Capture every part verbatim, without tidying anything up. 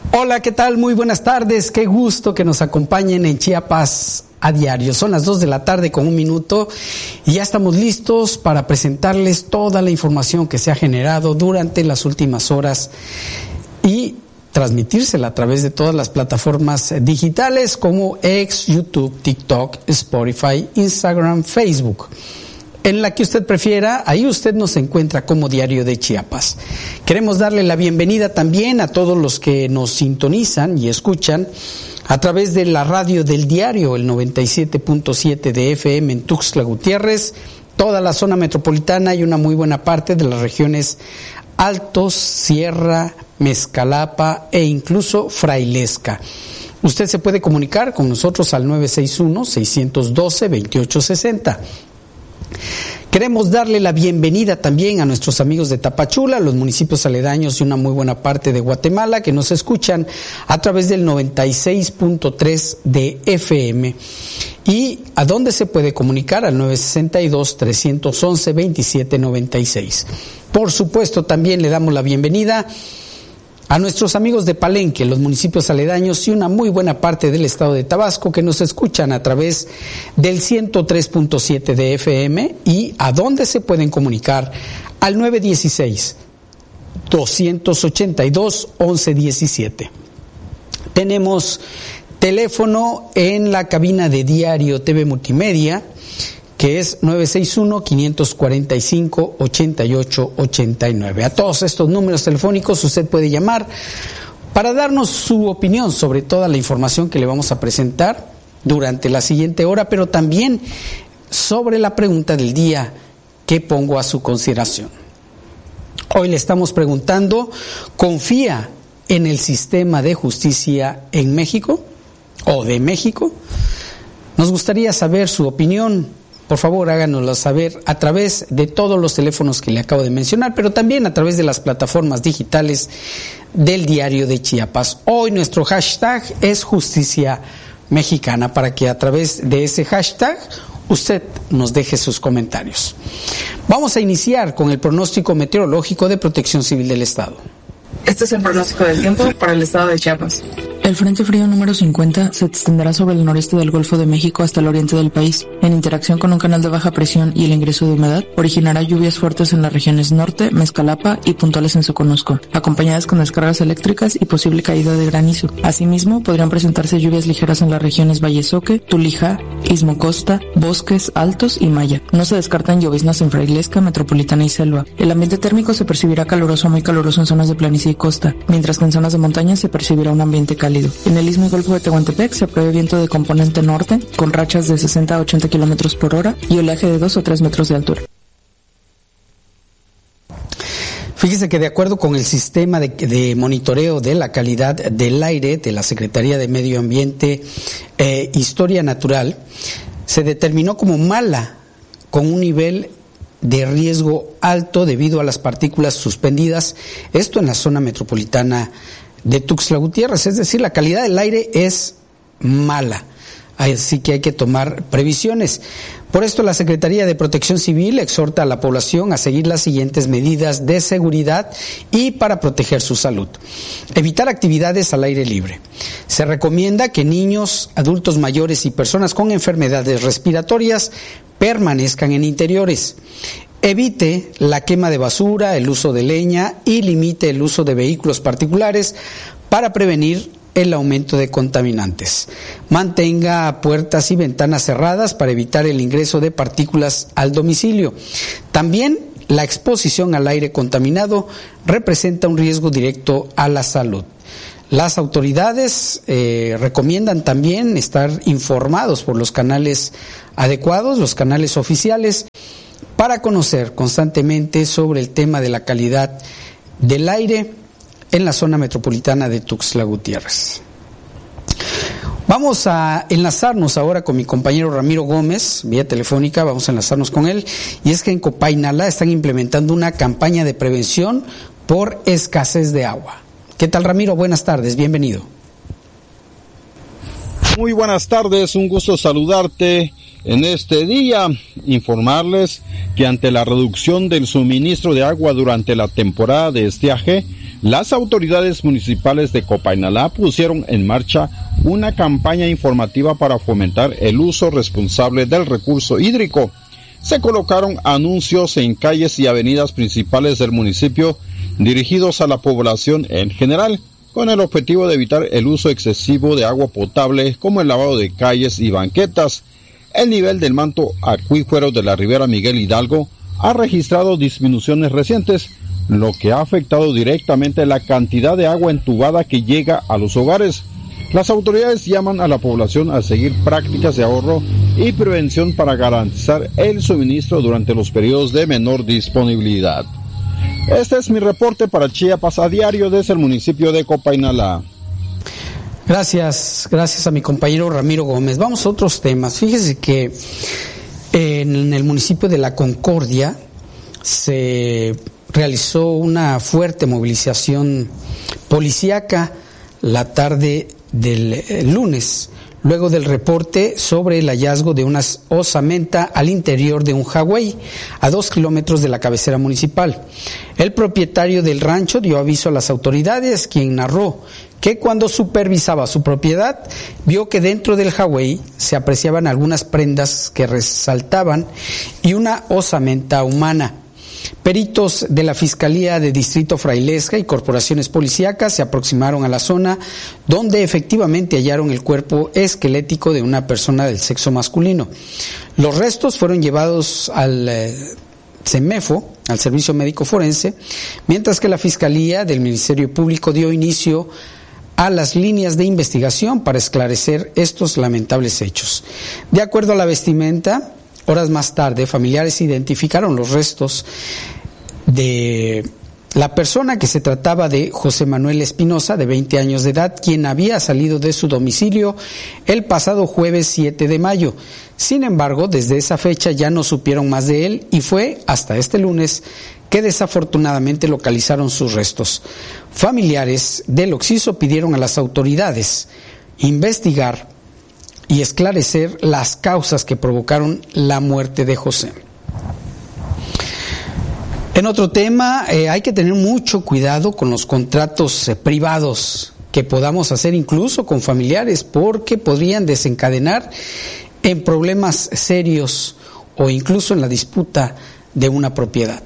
Hola, ¿qué tal? Muy buenas tardes. Qué gusto que nos acompañen en Chiapas a diario. Son las dos de la tarde con un minuto y ya estamos listos para presentarles toda la información que se ha generado durante las últimas horas y transmitírsela a través de todas las plataformas digitales como X, YouTube, TikTok, Spotify, Instagram, Facebook. En la que usted prefiera, ahí usted nos encuentra como Diario de Chiapas. Queremos darle la bienvenida también a todos los que nos sintonizan y escuchan a través de la radio del diario, el noventa y siete punto siete de F M en Tuxtla Gutiérrez, toda la zona metropolitana y una muy buena parte de las regiones Altos, Sierra, Mezcalapa e incluso Frailesca. Usted se puede comunicar con nosotros al nueve seis uno, seis uno dos, dos ocho seis cero. Queremos darle la bienvenida también a nuestros amigos de Tapachula, los municipios aledaños y una muy buena parte de Guatemala que nos escuchan a través del noventa y seis punto tres de F M. ¿Y a dónde se puede comunicar? Al nueve seis dos, tres uno uno, dos siete nueve seis. Por supuesto, también le damos la bienvenida a nuestros amigos de Palenque, los municipios aledaños y una muy buena parte del estado de Tabasco que nos escuchan a través del ciento tres punto siete de F M y a dónde se pueden comunicar al nueve uno seis, dos ocho dos, once diecisiete. Tenemos teléfono en la cabina de Diario T V Multimedia, que es nueve seis uno, cinco cuatro cinco, ocho ocho ocho nueve. A todos estos números telefónicos usted puede llamar para darnos su opinión sobre toda la información que le vamos a presentar durante la siguiente hora, pero también sobre la pregunta del día que pongo a su consideración. Hoy le estamos preguntando, ¿confía en el sistema de justicia en México o de México? Nos gustaría saber su opinión. Por favor, háganoslo saber a través de todos los teléfonos que le acabo de mencionar, pero también a través de las plataformas digitales del Diario de Chiapas. Hoy nuestro hashtag es Justicia Mexicana, para que a través de ese hashtag usted nos deje sus comentarios. Vamos a iniciar con el pronóstico meteorológico de Protección Civil del Estado. Este es el pronóstico del tiempo para el estado de Chiapas. El Frente Frío número cincuenta se extenderá sobre el noreste del Golfo de México hasta el oriente del país. En interacción con un canal de baja presión y el ingreso de humedad, originará lluvias fuertes en las regiones norte, Mezcalapa y puntuales en Soconusco, acompañadas con descargas eléctricas y posible caída de granizo. Asimismo, podrían presentarse lluvias ligeras en las regiones Vallesoque, Tulijá, Istmo Costa, Bosques Altos y Maya. No se descartan lloviznas en Frailesca, Metropolitana y Selva. El ambiente térmico se percibirá caluroso a muy caluroso en zonas de planicie y costa, mientras que en zonas de montaña se percibirá un ambiente cálido. En el Istmo y Golfo de Tehuantepec se prevé viento de componente norte, con rachas de sesenta a ochenta kilómetros por hora y oleaje de dos o tres metros de altura. Fíjese que de acuerdo con el sistema de, de monitoreo de la calidad del aire de la Secretaría de Medio Ambiente e Historia Natural, se determinó como mala, con un nivel de riesgo alto debido a las partículas suspendidas, esto en la zona metropolitana de Tuxtla Gutiérrez, es decir, la calidad del aire es mala, así que hay que tomar previsiones. Por esto la Secretaría de Protección Civil exhorta a la población a seguir las siguientes medidas de seguridad y para proteger su salud. Evitar actividades al aire libre. Se recomienda que niños, adultos mayores y personas con enfermedades respiratorias permanezcan en interiores. Evite la quema de basura, el uso de leña y limite el uso de vehículos particulares para prevenir el aumento de contaminantes. Mantenga puertas y ventanas cerradas para evitar el ingreso de partículas al domicilio. También la exposición al aire contaminado representa un riesgo directo a la salud. Las autoridades eh, recomiendan también estar informados por los canales adecuados, los canales oficiales, para conocer constantemente sobre el tema de la calidad del aire en la zona metropolitana de Tuxtla Gutiérrez. Vamos a enlazarnos ahora con mi compañero Ramiro Gómez, vía telefónica, vamos a enlazarnos con él, y es que en Copainalá están implementando una campaña de prevención por escasez de agua. ¿Qué tal, Ramiro? Buenas tardes, bienvenido. Muy buenas tardes, un gusto saludarte en este día, informarles que ante la reducción del suministro de agua durante la temporada de estiaje, Las autoridades municipales de Copainalá pusieron en marcha una campaña informativa para fomentar el uso responsable del recurso hídrico. Se colocaron anuncios en calles y avenidas principales del municipio dirigidos a la población en general, con el objetivo de evitar el uso excesivo de agua potable, como el lavado de calles y banquetas. El nivel del manto acuífero de la Ribera Miguel Hidalgo ha registrado disminuciones recientes, lo que ha afectado directamente la cantidad de agua entubada que llega a los hogares. Las autoridades llaman a la población a seguir prácticas de ahorro y prevención para garantizar el suministro durante los periodos de menor disponibilidad. Este es mi reporte para Chiapas a diario desde el municipio de Copainalá. Gracias, gracias a mi compañero Ramiro Gómez. Vamos a otros temas. Fíjese que en el municipio de La Concordia se realizó una fuerte movilización policíaca la tarde del lunes, luego del reporte sobre el hallazgo de una osamenta al interior de un jagüey, a dos kilómetros de la cabecera municipal. El propietario del rancho dio aviso a las autoridades, quien narró que cuando supervisaba su propiedad, vio que dentro del jagüey se apreciaban algunas prendas que resaltaban y una osamenta humana. Peritos de la Fiscalía de Distrito Frailesca y corporaciones policíacas se aproximaron a la zona donde efectivamente hallaron el cuerpo esquelético de una persona del sexo masculino. Los restos fueron llevados al eh, CEMEFO, al Servicio Médico Forense, mientras que la Fiscalía del Ministerio Público dio inicio a las líneas de investigación para esclarecer estos lamentables hechos. De acuerdo a la vestimenta, horas más tarde, familiares identificaron los restos de la persona, que se trataba de José Manuel Espinosa, de veinte años de edad, quien había salido de su domicilio el pasado jueves siete de mayo. Sin embargo, desde esa fecha ya no supieron más de él y fue hasta este lunes que desafortunadamente localizaron sus restos. Familiares del occiso pidieron a las autoridades investigar y esclarecer las causas que provocaron la muerte de José. En otro tema, eh, hay que tener mucho cuidado con los contratos eh, privados que podamos hacer incluso con familiares, porque podrían desencadenar en problemas serios o incluso en la disputa de una propiedad.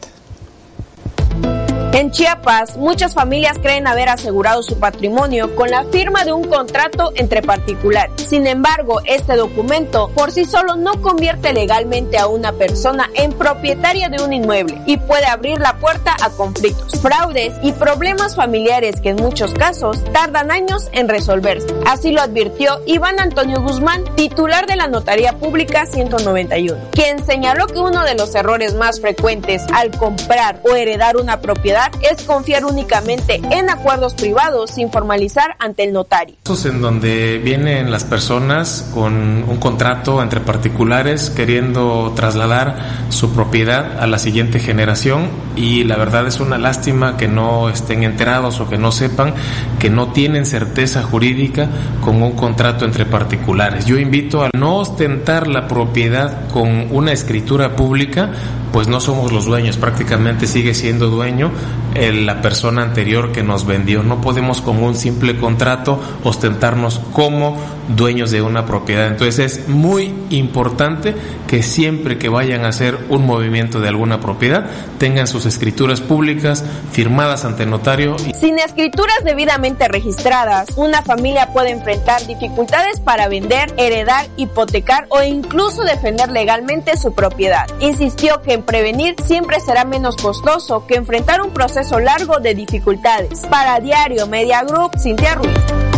En Chiapas, muchas familias creen haber asegurado su patrimonio con la firma de un contrato entre particulares. Sin embargo, este documento por sí solo no convierte legalmente a una persona en propietaria de un inmueble y puede abrir la puerta a conflictos, fraudes y problemas familiares que en muchos casos tardan años en resolverse. Así lo advirtió Iván Antonio Guzmán, titular de la Notaría Pública ciento noventa y uno, quien señaló que uno de los errores más frecuentes al comprar o heredar una propiedad es confiar únicamente en acuerdos privados sin formalizar ante el notario. Casos en donde vienen las personas con un contrato entre particulares queriendo trasladar su propiedad a la siguiente generación, y la verdad es una lástima que no estén enterados o que no sepan que no tienen certeza jurídica con un contrato entre particulares. Yo invito a no ostentar la propiedad con una escritura pública, pues no somos los dueños, prácticamente sigue siendo dueño el, la persona anterior que nos vendió. No podemos con un simple contrato ostentarnos como dueños de una propiedad. Entonces es muy importante que siempre que vayan a hacer un movimiento de alguna propiedad tengan sus escrituras públicas firmadas ante notario. Sin escrituras debidamente registradas, una familia puede enfrentar dificultades para vender, heredar, hipotecar o incluso defender legalmente su propiedad. Insistió que prevenir siempre será menos costoso que enfrentar un proceso largo de dificultades. Para Diario Media Group, Cintia Ruiz.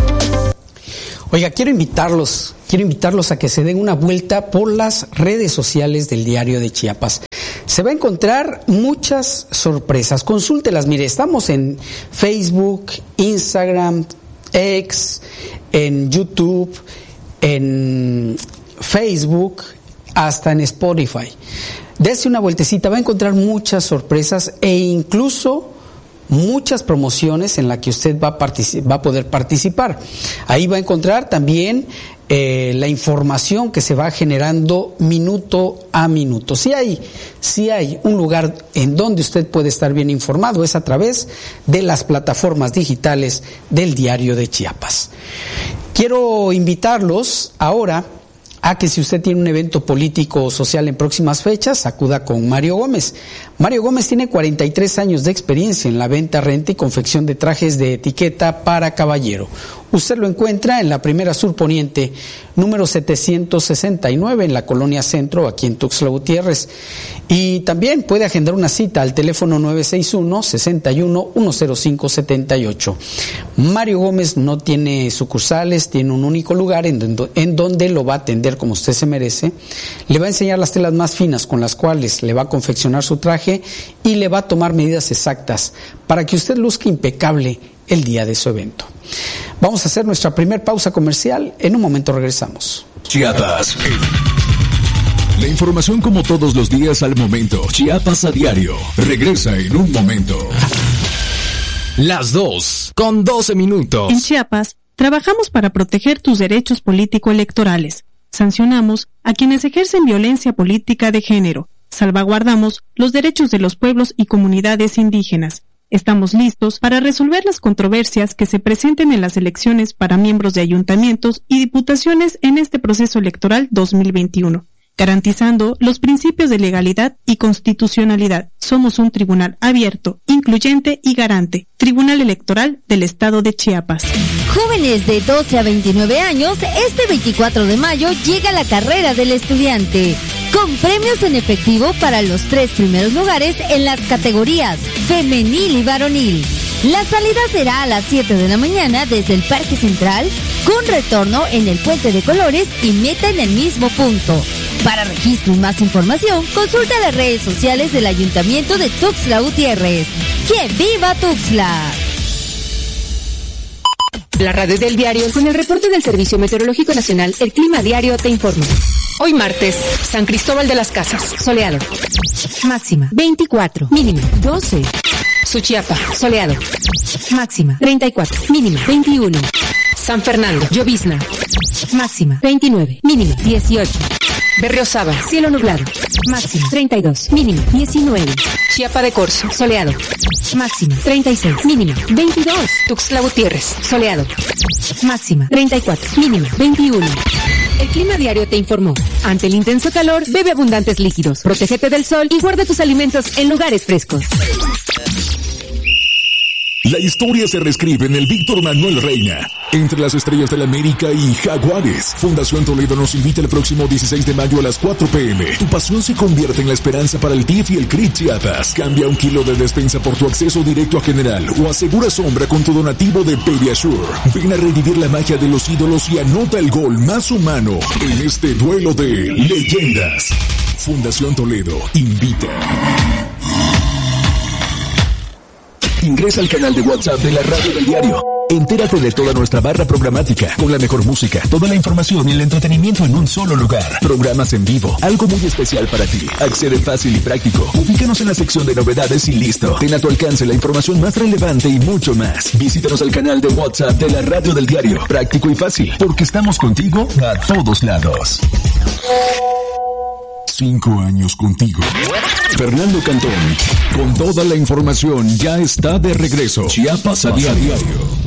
Oiga, quiero invitarlos, quiero invitarlos a que se den una vuelta por las redes sociales del Diario de Chiapas. Se va a encontrar muchas sorpresas. Consúltelas. Mire, estamos en Facebook, Instagram, X, en YouTube, en Facebook, hasta en Spotify. Dese una vueltecita, va a encontrar muchas sorpresas e incluso muchas promociones en las que usted va a, particip- va a poder participar. Ahí va a encontrar también eh, la información que se va generando minuto a minuto. Si hay, si hay un lugar en donde usted puede estar bien informado, es a través de las plataformas digitales del Diario de Chiapas. Quiero invitarlos ahora a que si usted tiene un evento político o social en próximas fechas, acuda con Mario Gómez. Mario Gómez tiene cuarenta y tres años de experiencia en la venta, renta y confección de trajes de etiqueta para caballero. Usted lo encuentra en la primera surponiente, número setecientos sesenta y nueve, en la Colonia Centro, aquí en Tuxtla Gutiérrez. Y también puede agendar una cita al teléfono nueve seis uno, seis uno, uno cero cinco siete ocho. Mario Gómez no tiene sucursales, tiene un único lugar en donde, en donde lo va a atender como usted se merece. Le va a enseñar las telas más finas con las cuales le va a confeccionar su traje y le va a tomar medidas exactas para que usted luzca impecable el día de su evento. Vamos a hacer nuestra primer pausa comercial. En un momento regresamos. Chiapas. La información como todos los días al momento. Chiapas a diario. Regresa en un momento. Las dos, con doce minutos. En Chiapas, trabajamos para proteger tus derechos político-electorales. Sancionamos a quienes ejercen violencia política de género. Salvaguardamos los derechos de los pueblos y comunidades indígenas. Estamos listos para resolver las controversias que se presenten en las elecciones para miembros de ayuntamientos y diputaciones en este proceso electoral dos mil veintiuno, garantizando los principios de legalidad y constitucionalidad. Somos un tribunal abierto, incluyente y garante. Tribunal Electoral del Estado de Chiapas. Jóvenes de doce a veintinueve años, este veinticuatro de mayo llega la carrera del estudiante, con premios en efectivo para los tres primeros lugares en las categorías femenil y varonil. La salida será a las siete de la mañana desde el Parque Central, con retorno en el Puente de Colores y meta en el mismo punto. Para registro y más información, consulta las redes sociales del Ayuntamiento de Tuxtla Gutiérrez. ¡Que viva Tuxtla! La radio del diario, con el reporte del Servicio Meteorológico Nacional, el Clima Diario te informa. Hoy martes, San Cristóbal de las Casas, soleado. Máxima, veinticuatro. Mínima, doce. Suchiapa, soleado. Máxima, treinta y cuatro. Mínima, veintiuno. San Fernando, llovizna. Máxima, veintinueve. Mínima, dieciocho. Berriozábal, cielo nublado. Máxima, treinta y dos. Mínima, diecinueve. Chiapa de Corzo, soleado. Máxima, treinta y seis. Mínima, veintidós. Tuxtla Gutiérrez, soleado. Máxima, treinta y cuatro. Mínima, veintiuno. El Clima Diario te informó. Ante el intenso calor, bebe abundantes líquidos, protégete del sol y guarda tus alimentos en lugares frescos. La historia se reescribe en el Víctor Manuel Reina. Entre las estrellas de la América y Jaguares. Fundación Toledo nos invita el próximo dieciséis de mayo a las cuatro pm. Tu pasión se convierte en la esperanza para el T I F y el C R I T Chiapas. Cambia un kilo de despensa por tu acceso directo a General o asegura sombra con tu donativo de Pediasure. Ven a revivir la magia de los ídolos y anota el gol más humano en este duelo de leyendas. Fundación Toledo invita. Ingresa al canal de WhatsApp de la radio del diario. Entérate de toda nuestra barra programática, con la mejor música, toda la información y el entretenimiento en un solo lugar. Programas en vivo, algo muy especial para ti. Accede fácil y práctico. Ubícanos en la sección de novedades y listo. Ten a tu alcance la información más relevante y mucho más. Visítanos al canal de WhatsApp de la radio del diario. Práctico y fácil, porque estamos contigo a todos lados. Cinco años contigo. Fernando Cantón, con toda la información, ya está de regreso. Chiapas a diario.